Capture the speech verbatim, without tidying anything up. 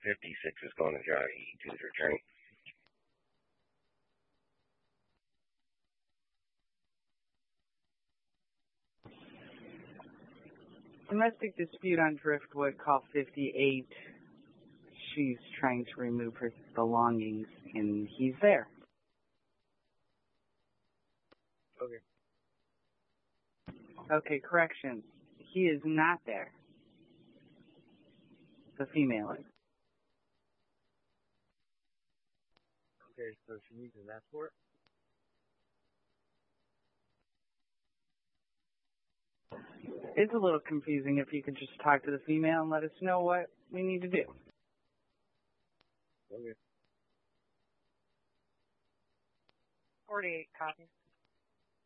fifty-six is going to drive E two's return. Domestic dispute on Driftwood, call fifty-eight. She's trying to remove her belongings, and he's there. Okay. Okay, correction. He is not there. The female is. Okay, so she needs an escort? It's a little confusing. If you could just talk to the female and let us know what we need to do. Okay. forty-eight, copy.